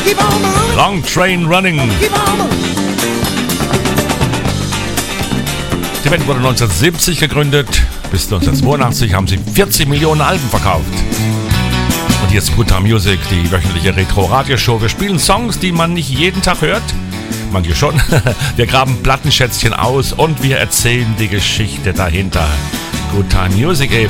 Long Train Running. Die Band wurde 1970 gegründet. Bis 1982 haben sie 40 Millionen Alben verkauft. Und jetzt Guitar Music, die wöchentliche Retro-Radioshow. Wir spielen Songs, die man nicht jeden Tag hört. Manche schon. Wir graben Plattenschätzchen aus und wir erzählen die Geschichte dahinter. Guitar Music eben.